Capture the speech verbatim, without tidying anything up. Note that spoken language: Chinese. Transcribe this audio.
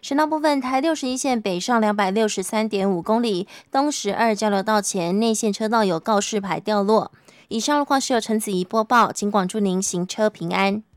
省道部分，台六十一线北上两百六十三点五公里，东十二交流道前内线车道有告示牌掉落。以上路况是由陈子怡播报，请广祝您行车平安。